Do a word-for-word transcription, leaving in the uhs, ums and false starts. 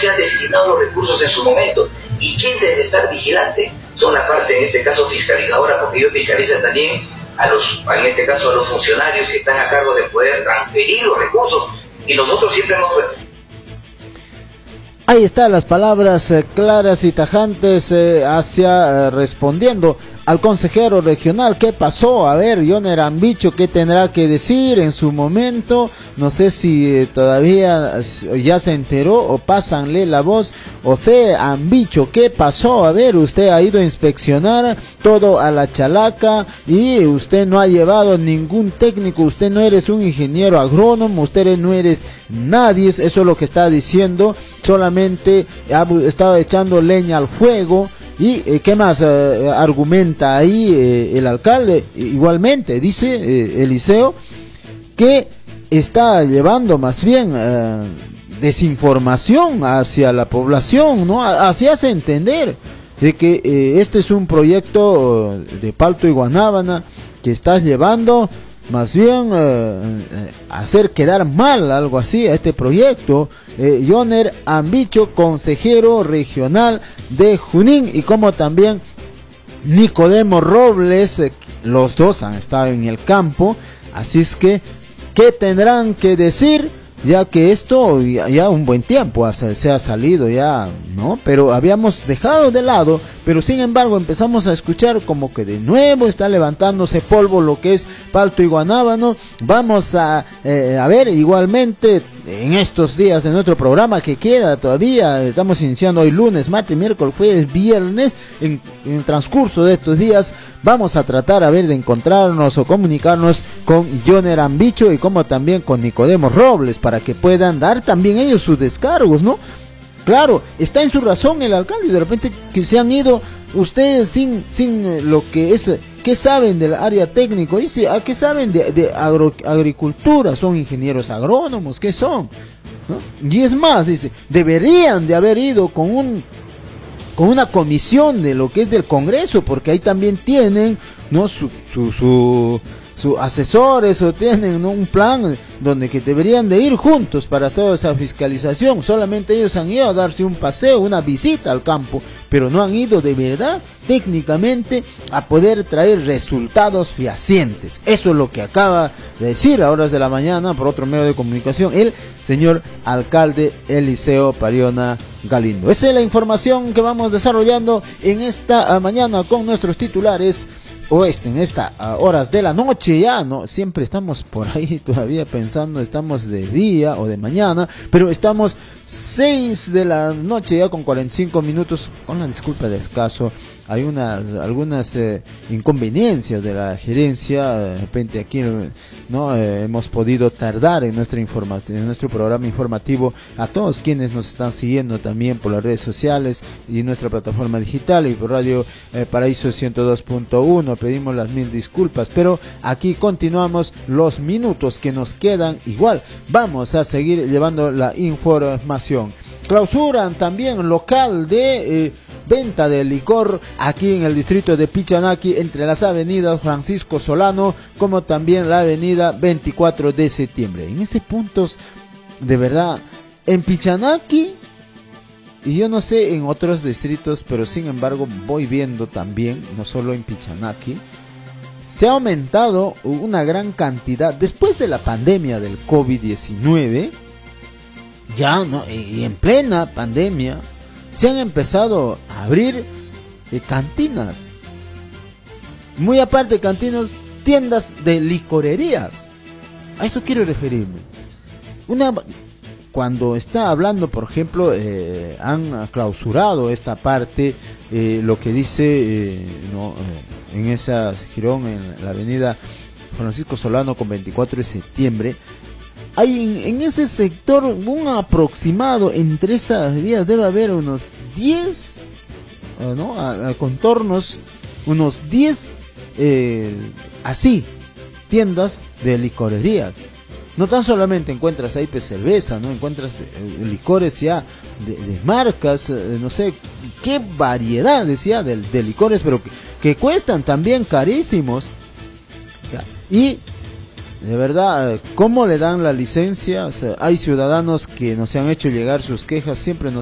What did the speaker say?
se han destinado recursos en su momento. ¿Y quién debe estar vigilante? Son la parte, en este caso, fiscalizadora, porque ellos fiscalizan también a los, en este caso, a los funcionarios que están a cargo de poder transferir los recursos. Y nosotros siempre hemos... Ahí están las palabras eh, claras y tajantes eh, hacia eh, respondiendo al consejero regional. ¿Qué pasó? A ver, Yoner Ambicho, ¿qué tendrá que decir en su momento? No sé si eh, todavía ya se enteró o pásanle la voz. O sea, Ambicho, ¿qué pasó? A ver, usted ha ido a inspeccionar todo a la chalaca y usted no ha llevado ningún técnico, usted no eres un ingeniero agrónomo, usted no eres nadie, eso es lo que está diciendo, solamente ha estado echando leña al fuego. ¿Y eh, qué más eh, argumenta ahí eh, el alcalde? Igualmente, dice eh, Eliseo, que está llevando más bien eh, desinformación hacia la población, ¿no? Así hace entender de que eh, este es un proyecto de Palto y Guanábana que estás llevando más bien eh, eh, hacer quedar mal, algo así, a este proyecto. eh, Yoner Ambicho, consejero regional de Junín, y como también Nicodemo Robles, eh, los dos han estado en el campo, así es que, ¿qué tendrán que decir? Ya que esto ya, ya un buen tiempo se, se ha salido ya, ¿no? Pero habíamos dejado de lado, pero sin embargo empezamos a escuchar como que de nuevo está levantándose polvo lo que es Palto y Guanábano. Vamos a, eh, a ver igualmente en estos días de nuestro programa que queda todavía, estamos iniciando hoy lunes, martes, miércoles, jueves, viernes, en, en el transcurso de estos días vamos a tratar a ver de encontrarnos o comunicarnos con Yoner Ambicho y como también con Nicodemo Robles para que puedan dar también ellos sus descargos, ¿no? Claro, está en su razón el alcalde, de repente que se han ido ustedes sin sin eh, lo que es, ¿qué saben del área técnico? Dice, ¿a qué saben de, de agro, agricultura? ¿Son ingenieros agrónomos? ¿Qué son? ¿No? Y es más, dice, deberían de haber ido con un con una comisión de lo que es del Congreso, porque ahí también tienen, ¿no? su su, su sus asesores o tienen, ¿no? un plan donde que deberían de ir juntos para hacer esa fiscalización. Solamente ellos han ido a darse un paseo, una visita al campo, pero no han ido de verdad técnicamente a poder traer resultados fehacientes. Eso es lo que acaba de decir a horas de la mañana por otro medio de comunicación el señor alcalde Eliseo Pariona Galindo. Esa es la información que vamos desarrollando en esta mañana con nuestros titulares oeste, en estas uh, horas de la noche ya, no, siempre estamos por ahí todavía pensando, estamos de día o de mañana, pero estamos seis de la noche ya con cuarenta y cinco minutos, con la disculpa de escaso, hay unas, algunas eh, inconveniencias de la gerencia, de repente aquí no eh, hemos podido tardar en nuestra información, en nuestro programa informativo, a todos quienes nos están siguiendo también por las redes sociales y nuestra plataforma digital y por Radio eh, Paraíso ciento dos punto uno, pedimos las mil disculpas, pero aquí continuamos los minutos que nos quedan, igual vamos a seguir llevando la información. Clausuran también local de eh, venta de licor aquí en el distrito de Pichanaki entre las avenidas Francisco Solano como también la avenida veinticuatro de septiembre. En ese punto, de verdad, en Pichanaki, y yo no sé en otros distritos, pero sin embargo voy viendo también, no solo en Pichanaki, se ha aumentado una gran cantidad, después de la pandemia del COVID diecinueve, ya no, y en plena pandemia, se han empezado a abrir eh, cantinas, muy aparte de cantinas, tiendas de licorerías. A eso quiero referirme. Una, cuando está hablando, por ejemplo, eh, han clausurado esta parte, eh, lo que dice eh, no, eh, en esa jirón, en la avenida Francisco Solano con veinticuatro de septiembre, hay en, en ese sector un aproximado entre esas vías, debe haber unos diez, eh, ¿no? a, a contornos, unos diez eh, así, tiendas de licorerías. No tan solamente encuentras ahí pues, cerveza, no encuentras eh, licores ya de, de marcas, eh, no sé qué variedades ya de, de licores, pero que, que cuestan también carísimos. Ya. Y de verdad, ¿cómo le dan la licencia? O sea, hay ciudadanos que nos han hecho llegar sus quejas, siempre nos